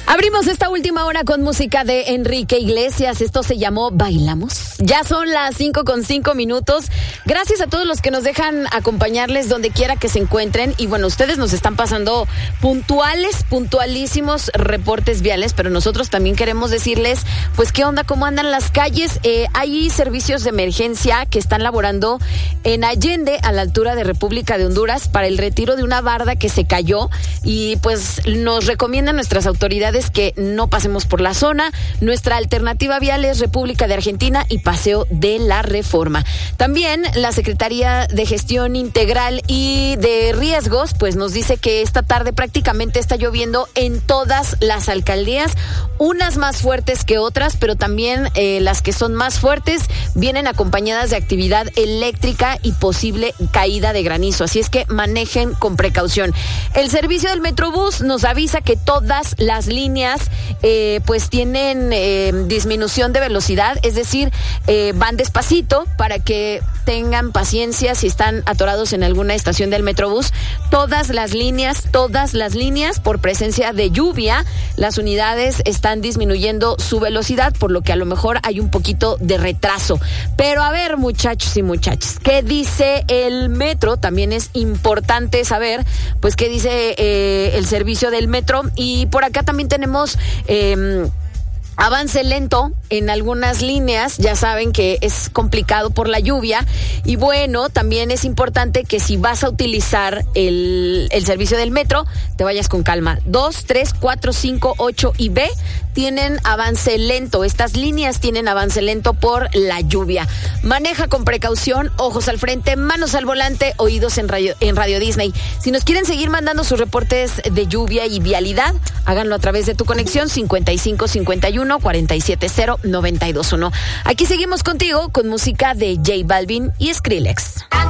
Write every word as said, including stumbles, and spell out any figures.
Abrimos esta última hora con música de Enrique Iglesias. Esto se llamó Bailamos. Ya son las cinco con cinco minutos. Gracias a todos los que nos dejan acompañarles donde quiera que se encuentren. Y bueno, ustedes nos están pasando puntuales, puntualísimos reportes viales, pero nosotros también queremos decirles, pues, qué onda, cómo andan las calles. Eh, hay servicios de emergencia que están laborando en Allende, a la altura de República de Honduras, para el retiro de una barda que se cayó. Y pues nos recomiendan nuestras autoridades que no pasemos por la zona. Nuestra alternativa vial es República de Argentina y Paseo de la Reforma. También la Secretaría de Gestión Integral y de Riesgos pues nos dice que esta tarde prácticamente está lloviendo en todas las alcaldías, unas más fuertes que otras, pero también eh, las que son más fuertes vienen acompañadas de actividad eléctrica y posible caída de granizo, así es que manejen con precaución. El servicio del Metrobús nos avisa que todas las líneas eh, pues tienen eh, disminución de velocidad, es decir, eh, van despacito para que tengan paciencia si están atorados en alguna estación del Metrobús. Todas las líneas, todas las líneas, por presencia de lluvia, las unidades están disminuyendo su velocidad, por lo que a lo mejor hay un poquito de retraso. Pero a ver, muchachos y muchachas, ¿qué dice el metro? También es importante saber, pues, qué dice eh, el servicio del metro. Y por acá también tenemos eh, avance lento en algunas líneas. Ya saben que es complicado por la lluvia. Y bueno, también es importante que si vas a utilizar el, el servicio del metro, te vayas con calma. Dos, tres, cuatro, cinco, ocho y B tienen avance lento. Estas líneas tienen avance lento por la lluvia. Maneja con precaución, ojos al frente, manos al volante, oídos en Radio, en Radio Disney. Si nos quieren seguir mandando sus reportes de lluvia y vialidad, háganlo a través de tu conexión cincuenta y cinco cincuenta y uno cuarenta y siete cero noventa y dos uno. Aquí seguimos contigo con música de J Balvin y Skrillex.